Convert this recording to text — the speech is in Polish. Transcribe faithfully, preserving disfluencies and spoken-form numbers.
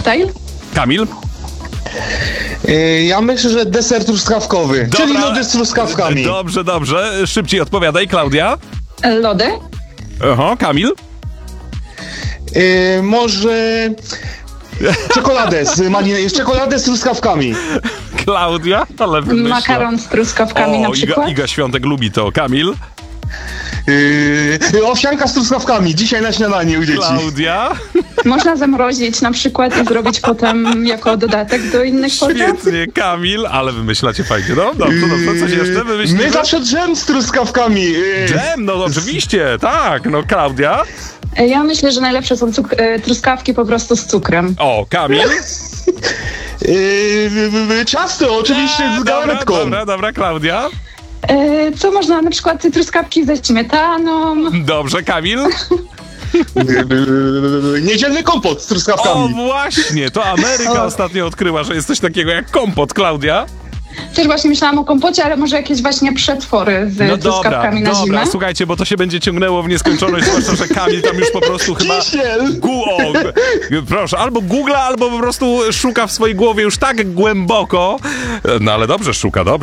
koktajl. Kamil? Yy, ja myślę, że deser truskawkowy, Dobra. czyli lody z truskawkami. Dobrze, dobrze. Szybciej odpowiadaj, Klaudia. Lody. Aha, Kamil? Yy, może czekoladę z maliny, czekoladę z truskawkami. Klaudia? Ale wymyśla. Makaron z truskawkami o, na Iga, przykład. Iga Świątek lubi to. Kamil? Yy, owsianka z truskawkami, dzisiaj na śniadanie u dzieci. Klaudia? Można zamrozić na przykład i zrobić potem jako dodatek do innych potraw. Świetnie, Kamil, ale wymyślacie fajnie. No, dobrze, dobrze. Coś jeszcze wymyślimy? My zawsze dżem z truskawkami. Yy. Dżem, no oczywiście, tak. No, Klaudia? Ja myślę, że najlepsze są cuk- e, truskawki po prostu z cukrem. O, Kamil? Yy, ciasto, oczywiście A, z galaretką. Dobra, dobra, dobra, Klaudia? E, co można? Na przykład truskawki ze śmietaną. Dobrze, Kamil? Yy, niedzielny kompot z O, truskawkami. właśnie, to Ameryka O. ostatnio odkryła, że jest coś takiego jak kompot, Klaudia. Też właśnie myślałam o kompocie, ale może jakieś właśnie przetwory z No dobra, truskawkami na dobra, zimę. słuchajcie, bo to się będzie ciągnęło w nieskończoność, zwłaszcza, że Kamil tam już po prostu chyba... Kisiel. Gu- o, proszę, albo googla, albo po prostu szuka w swojej głowie już tak głęboko. No ale dobrze szuka, dobrze.